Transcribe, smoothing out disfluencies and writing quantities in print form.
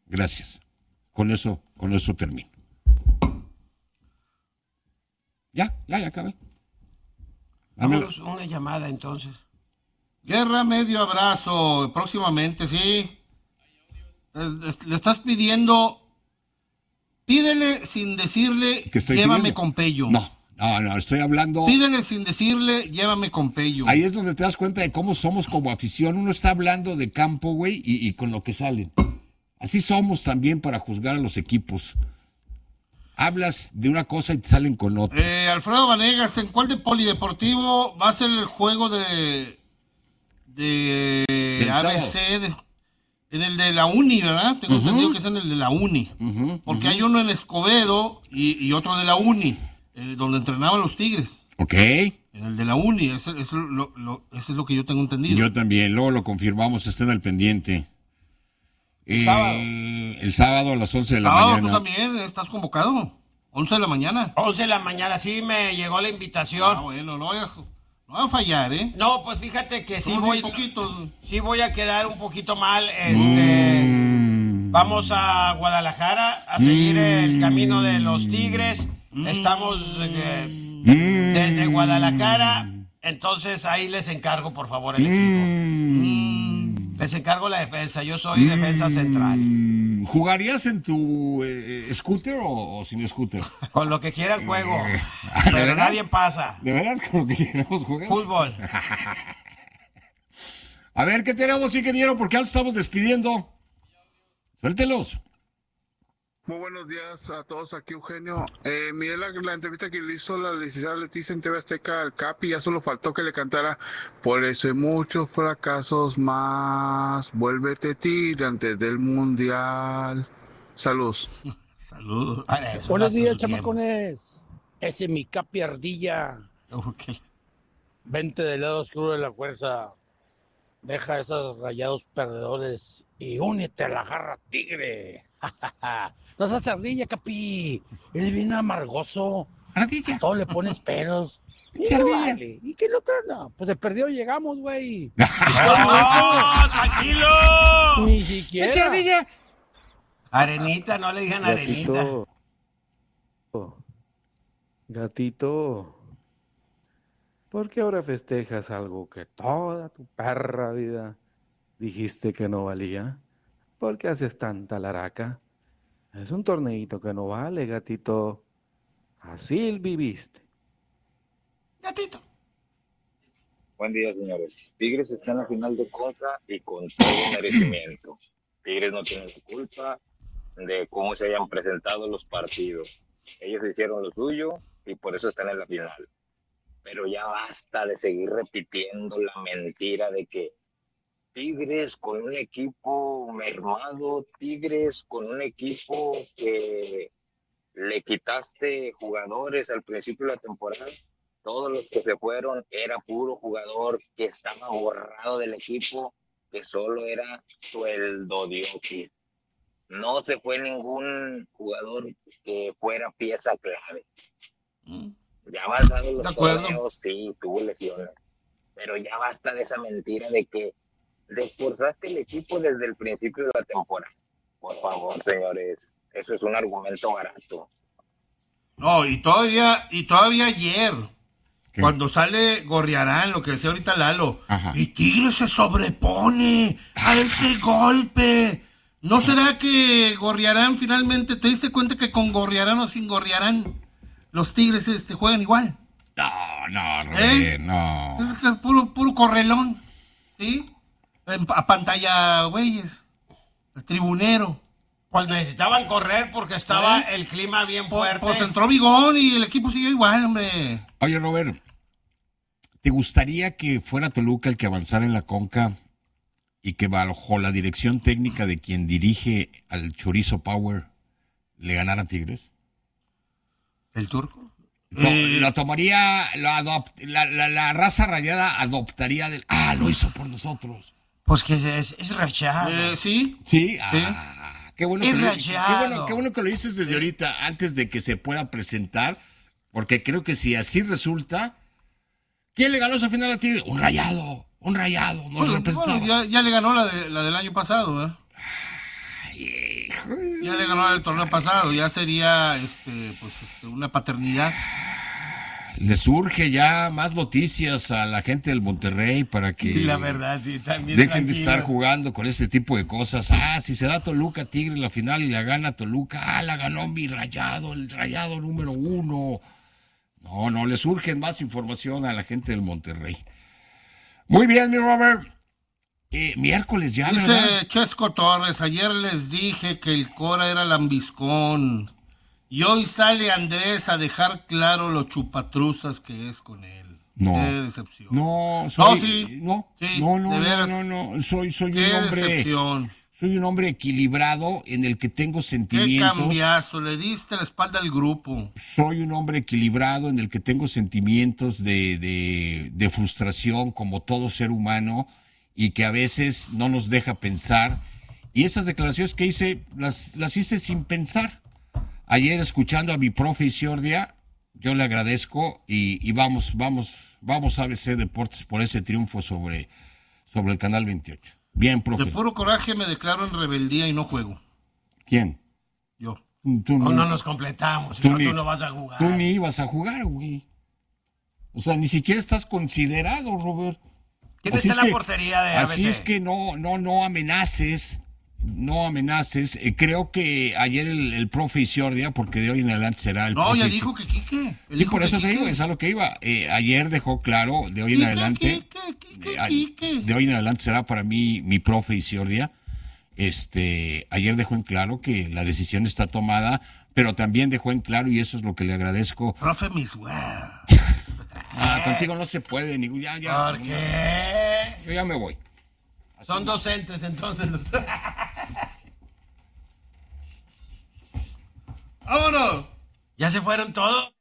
Gracias. Con eso termino. Ya acabé. Vámonos, una llamada entonces. Guerra, medio abrazo, próximamente, sí. Le estás pidiendo, pídele sin decirle, llévame pidiendo? con Pello. No, estoy hablando... Pídele sin decirle, llévame con Pello. Ahí es donde te das cuenta de cómo somos como afición. Uno está hablando de campo, güey, y con lo que salen. Así somos también para juzgar a los equipos. Hablas de una cosa y te salen con otra. Alfredo Vanegas, ¿en cuál de polideportivo va a ser el juego de ABC? En el de la Uni, ¿verdad? Tengo entendido que es en el de la Uni. Porque hay uno en Escobedo y otro de la Uni, donde entrenaban los Tigres. Ok. En el de la Uni, eso es lo que yo tengo entendido. Yo también, luego lo confirmamos, estén al pendiente. El sábado a las 11 de la mañana. Tú también estás convocado. 11 de la mañana. 11 de la mañana, sí me llegó la invitación. Bueno, no va a fallar, ¿eh? No, pues fíjate que sí sí voy a quedar un poquito mal. Vamos a Guadalajara a seguir el camino de los Tigres. Estamos desde Guadalajara. Entonces ahí les encargo, por favor, el equipo. Les encargo la defensa. Yo soy defensa central. ¿Jugarías en tu scooter o sin scooter? Con lo que quiera el juego. Pero nadie pasa. ¿De verdad con lo que queremos jugar? Fútbol. A ver, ¿qué tenemos, ingeniero? Porque ya nos estamos despidiendo. Suéltelos. Muy buenos días a todos, aquí Eugenio. Miré la entrevista que le hizo la licenciada Leticia en TV Azteca al Capi, ya solo faltó que le cantara por eso hay muchos fracasos más, vuélvete tigre antes del mundial. Saludos. Saludos. Buenos días, chamacones. Ese es mi Capi Ardilla. Okay. Vente del lado oscuro de la fuerza. Deja esos rayados perdedores y únete a la garra tigre. No seas ardilla, Capi. Eres bien amargoso. Ardilla. A todo le pones peros. Y no vale. ¿Y qué lo otro? No, pues de perdido llegamos, güey. ¡No, tranquilo! Ni siquiera. ¡Ardilla! Arenita, no le digan Arenita. Gatito, ¿por qué ahora festejas algo que toda tu perra vida dijiste que no valía? ¿Por qué haces tanta laraca? Es un torneito que no vale, gatito. Así viviste. Gatito. Buen día, señores. Tigres está en la final de Conca y con todo merecimiento. Tigres no tiene su culpa de cómo se hayan presentado los partidos. Ellos hicieron lo suyo y por eso están en la final. Pero ya basta de seguir repitiendo la mentira de que Tigres con un equipo mermado, Tigres con un equipo que le quitaste jugadores al principio de la temporada. Todos los que se fueron era puro jugador que estaba borrado del equipo, que solo era sueldo diokis. No se fue ningún jugador que fuera pieza clave. Ya avanzados los torneos, sí, tuvo lesiones. Pero ya basta de esa mentira de que desforzaste el equipo desde el principio de la temporada. Por favor, señores, eso es un argumento barato. No, y todavía ayer, cuando sale Gorriarán, lo que decía ahorita Lalo, y Tigres se sobrepone a ese golpe. ¿No será que Gorriarán finalmente, te diste cuenta que con Gorriarán o sin Gorriarán, los Tigres juegan igual? No, Robert, no. Es que puro correlón, ¿sí? A pantalla, güeyes. El tribunero. Pues necesitaban correr porque estaba el clima bien fuerte. Pues entró Bigón y el equipo siguió igual, hombre. Oye, Robert, ¿te gustaría que fuera Toluca el que avanzara en la Conca y que bajo la dirección técnica de quien dirige al Chorizo Power le ganara a Tigres? ¿El turco? Lo tomaría, la raza rayada adoptaría del... lo hizo por nosotros. Pues que es rayado. ¿Sí? Sí, qué bueno, qué bueno que lo dices desde ahorita, antes de que se pueda presentar, porque creo que si así resulta, ¿quién le ganó esa final a Tigres? Un rayado, nos representaba. Ya le ganó la del año pasado, ¿eh? Ay, Ya le ganó el torneo pasado, ya sería una paternidad. Le surge ya más noticias a la gente del Monterrey para que la verdad, sí, también dejen de estar jugando con este tipo de cosas. Si se da Toluca Tigre en la final y la gana Toluca, la ganó mi Rayado, el Rayado número 1. No, le surgen más información a la gente del Monterrey. Muy bien, mi Robert. Miércoles ya, dice ¿verdad? Chesco Torres, ayer les dije que el Cora era lambiscón. Y hoy sale Andrés a dejar claro lo chupatruzas que es con él. No. Qué decepción. No, soy un hombre. Decepción. Soy un hombre equilibrado en el que tengo sentimientos. Qué cambiazo, le diste la espalda al grupo. Soy un hombre equilibrado en el que tengo sentimientos de frustración como todo ser humano y que a veces no nos deja pensar. Y esas declaraciones que hice, las hice sin pensar. Ayer escuchando a mi profe Isiordia, yo le agradezco y vamos a ABC Deportes por ese triunfo sobre el Canal 28. Bien, profe. De puro coraje me declaro en rebeldía y no juego. ¿Quién? Yo. Tú no nos completamos, tú no vas a jugar. Tú ni ibas a jugar, güey. O sea, ni siquiera estás considerado, Robert. ¿Quién está en la portería de ABC? Así es que no amenaces. No amenaces. Creo que ayer el profe Isiordia, porque de hoy en adelante será el profe. No, ya dijo que Quique. Sí, por eso te digo, es a lo que iba. Ayer dejó claro, de hoy en adelante. De hoy en adelante será para mí mi profe Isiordia. Ayer dejó en claro que la decisión está tomada, pero también dejó en claro, y eso es lo que le agradezco. Profe Miswell. Contigo no se puede, ya. ¿Por qué? Yo ya me voy. Son docentes, entonces. ¡Vámonos! ¿Ya se fueron todos?